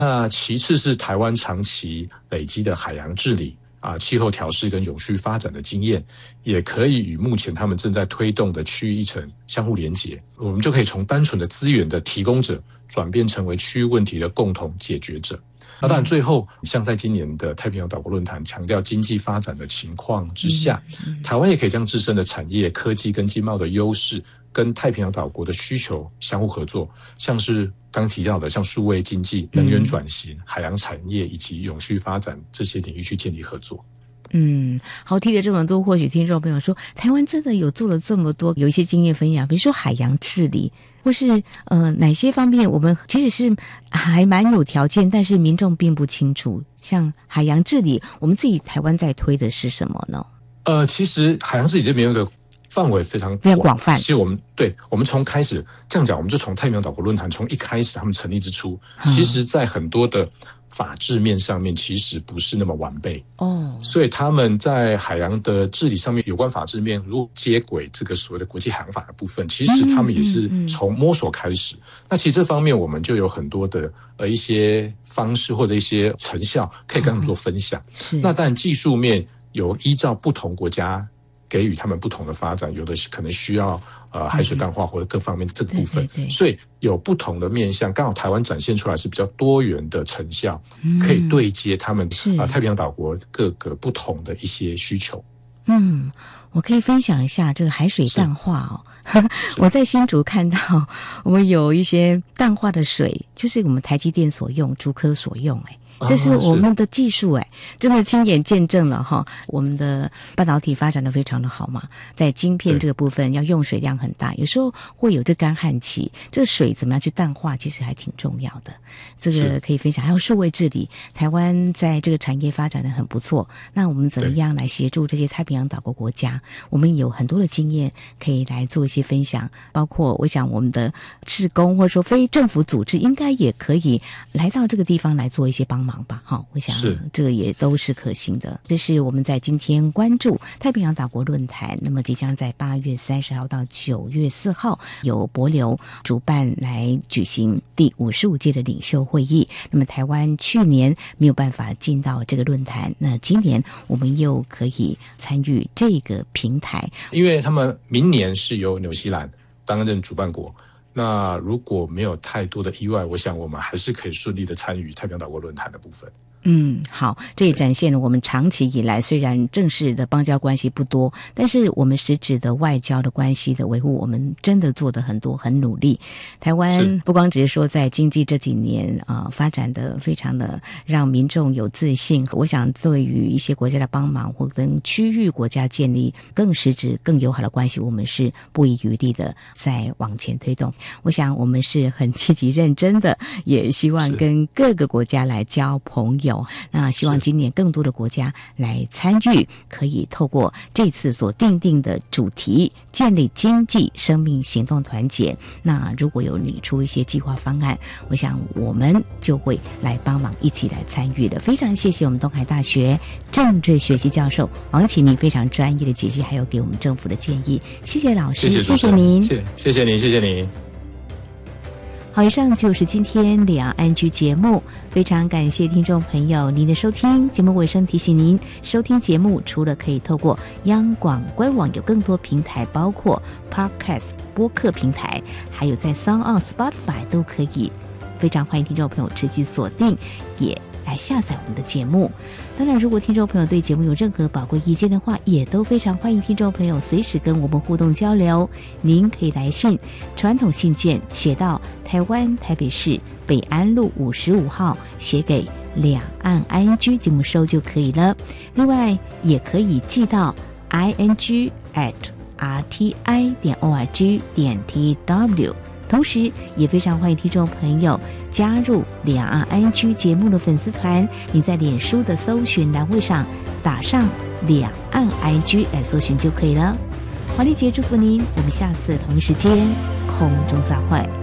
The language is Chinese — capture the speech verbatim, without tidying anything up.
那其次是台湾长期累积的海洋治理啊、气候调适跟永续发展的经验，也可以与目前他们正在推动的区域议程相互连结，我们就可以从单纯的资源的提供者转变成为区域问题的共同解决者。那当然最后像在今年的太平洋岛国论坛强调经济发展的情况之下，台湾也可以将自身的产业科技跟经贸的优势跟太平洋岛国的需求相互合作，像是刚提到的像数位经济、能源转型、海洋产业以及永续发展这些领域去建立合作。 嗯，好，提了这么多，或许听众朋友说台湾真的有做了这么多，有一些经验分享，比如说海洋治理，或是呃哪些方面我们其实是还蛮有条件，但是民众并不清楚。像海洋治理，我们自己台湾在推的是什么呢？ 呃，其实海洋治理这边的范围非常非常广泛。 其实我们对我们从开始这样讲，我们就从太平洋岛国论坛从一开始他们成立之初，嗯、其实在很多的法制面上面其实不是那么完备哦，所以他们在海洋的治理上面有关法制面如果接轨这个所谓的国际海洋法的部分，其实他们也是从摸索开始。嗯嗯嗯、那其实这方面我们就有很多的呃一些方式或者一些成效可以跟他们做分享。哦、是那但技术面有依照不同国家给予他们不同的发展，有的可能需要呃海水淡化或者各方面的这个部分，对对对，所以有不同的面向，刚好台湾展现出来是比较多元的成效，嗯、可以对接他们啊、呃、太平洋岛国各个不同的一些需求。 嗯，我可以分享一下这个海水淡化哦。我在新竹看到我们有一些淡化的水，就是我们台积电所用、竹科所用，哎。这是我们的技术哎，真的亲眼见证了哈。我们的半导体发展的非常的好嘛，在晶片这个部分要用水量很大，有时候会有这干旱期，这个水怎么样去淡化，其实还挺重要的。这个可以分享。还有数位治理，台湾在这个产业发展的很不错。那我们怎么样来协助这些太平洋岛国国家？我们有很多的经验可以来做一些分享，包括我想我们的志工或者说非政府组织应该也可以来到这个地方来做一些帮忙吧。好，我想这个也都是可行的。这是我们在今天关注太平洋岛国论坛，那么即将在八月三十号到九月四号由帛琉主办来举行第五十五届的领袖会议。那么台湾去年没有办法进到这个论坛，那今年我们又可以参与这个平台， 因为他们明年是由纽西兰担任主办国。那如果没有太多的意外，我想我们还是可以顺利的参与太平洋岛国论坛的部分。 嗯，好，这也展现了我们长期以来虽然正式的邦交关系不多，但是我们实质的外交的关系的维护，我们真的做得很多，很努力。台湾不光只是说在经济这几年啊、呃、发展的非常的让民众有自信，我想对于一些国家的帮忙或跟区域国家建立更实质、更友好的关系，我们是不遗余力的在往前推动。我想我们是很积极认真的，也希望跟各个国家来交朋友。那希望今年更多的国家来参与，可以透过这次所定定的主题，建立经济生命行动团结。那如果有拟出一些计划方案，我想我们就会来帮忙一起来参与的。非常谢谢我们东海大学政治学系教授王启明非常专业的解析，还有给我们政府的建议。谢谢老师， 谢谢, 谢谢您， 谢谢谢您，谢谢您。 好，以上就是今天两岸居节目，非常感谢听众朋友您的收听。节目尾声提醒您，收听节目除了可以透过央广官网有更多平台，包括 Podcast 播客平台，还有在 SoundOn、Spotify 都可以。非常欢迎听众朋友持续锁定，也来下载我们的节目。当然，如果听众朋友对节目有任何宝贵意见的话，也都非常欢迎听众朋友随时跟我们互动交流。您可以来信，传统信件写到台湾台北市北安路五十五号，写给两岸 I N G 节目收就可以了。另外，也可以寄到 I N G at R T I 点 O R G 点 T W。同时也非常欢迎听众朋友加入两岸 I N G 节目的粉丝团，你在脸书的搜寻栏位上打上两岸 I N G 来搜寻就可以了。华丽姐祝福您，我们下次同一时间空中再会。